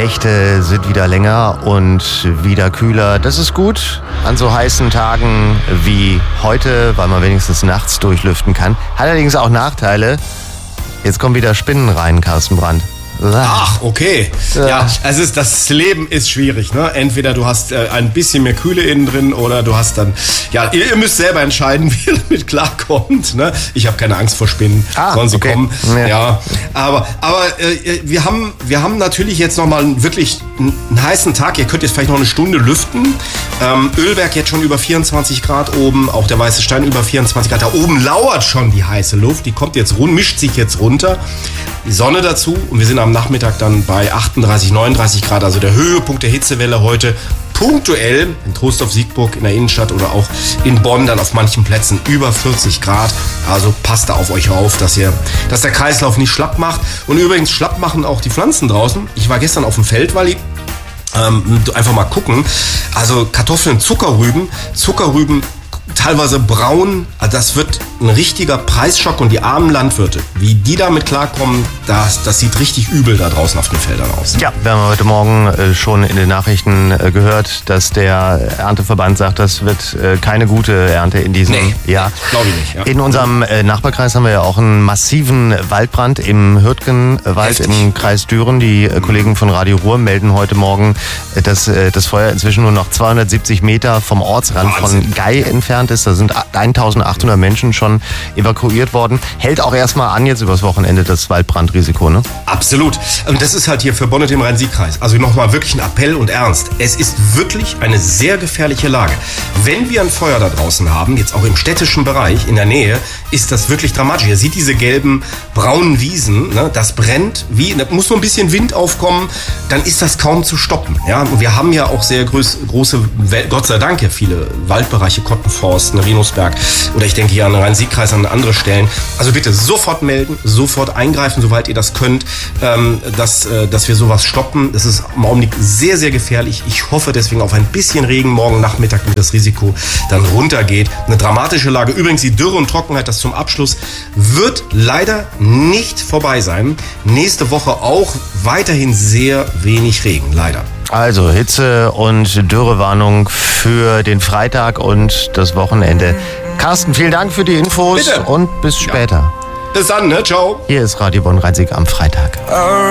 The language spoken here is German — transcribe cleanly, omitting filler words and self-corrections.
Nächte sind wieder länger und wieder kühler. Das ist gut an so heißen Tagen wie heute, weil man wenigstens nachts durchlüften kann. Hat allerdings auch Nachteile. Jetzt kommen wieder Spinnen rein, Carsten Brandt. Ach, okay. Ja, das Leben ist schwierig, ne? Entweder du hast ein bisschen mehr Kühle innen drin oder du hast dann, ja, ihr müsst selber entscheiden, wie ihr damit klarkommt, ne? Ich habe keine Angst vor Spinnen, sollen sie kommen. Ja, aber wir haben natürlich jetzt nochmal wirklich einen heißen Tag. Ihr könnt jetzt vielleicht noch eine Stunde lüften. Ölberg jetzt schon über 24 Grad oben, auch der Weiße Stein über 24 Grad. Da oben lauert schon die heiße Luft, die kommt jetzt mischt sich jetzt runter. Die Sonne dazu und wir sind am Nachmittag dann bei 38, 39 Grad, also der Höhepunkt der Hitzewelle heute. Punktuell in Trostorf-Siegburg in der Innenstadt oder auch in Bonn dann auf manchen Plätzen über 40 Grad. Also passt da auf euch auf, dass der Kreislauf nicht schlapp macht. Und übrigens schlapp machen auch die Pflanzen draußen. Ich war gestern auf dem Feld, weil einfach mal gucken. Also Kartoffeln, Zuckerrüben teilweise braun, also das wird ein richtiger Preisschock und die armen Landwirte, wie die damit klarkommen, das sieht richtig übel da draußen auf den Feldern aus. Ja, wir haben heute Morgen schon in den Nachrichten gehört, dass der Ernteverband sagt, das wird keine gute Ernte in diesem Jahr. Glaube ich nicht. Ja. In unserem Nachbarkreis haben wir ja auch einen massiven Waldbrand im Hürtgenwald im Kreis Düren. Die Kollegen von Radio Ruhr melden heute Morgen, dass das Feuer inzwischen nur noch 270 Meter vom Ortsrand von Gei entfernt ist. Da sind 1800 Menschen schon evakuiert worden. Hält auch erstmal an jetzt übers Wochenende das Waldbrandrisiko, ne? Absolut. Und das ist halt hier für Bonn und den Rhein-Sieg-Kreis. Also nochmal wirklich ein Appell und Ernst. Es ist wirklich eine sehr gefährliche Lage. Wenn wir ein Feuer da draußen haben, jetzt auch im städtischen Bereich in der Nähe, ist das wirklich dramatisch. Ihr seht diese gelben, braunen Wiesen, ne? Das brennt, da muss nur ein bisschen Wind aufkommen, dann ist das kaum zu stoppen. Ja? Und wir haben ja auch sehr große, Gott sei Dank ja viele Waldbereiche, Kottenforst, Renusberg oder ich denke hier an den Rhein-Sieg-Kreis, an andere Stellen. Also bitte sofort melden, sofort eingreifen, soweit ihr das könnt, dass wir sowas stoppen. Das ist im Augenblick sehr, sehr gefährlich. Ich hoffe deswegen auf ein bisschen Regen morgen Nachmittag, wie das Risiko dann runtergeht. Eine dramatische Lage. Übrigens die Dürre und Trockenheit, das zum Abschluss, wird leider nicht vorbei sein. Nächste Woche auch weiterhin sehr wenig Regen, leider. Also Hitze- und Dürrewarnung für den Freitag und das Wochenende. Carsten, vielen Dank für die Infos. Bitte. Und bis später. Bis dann, ne? Ciao. Hier ist Radio Bonn Rhein-Sieg am Freitag.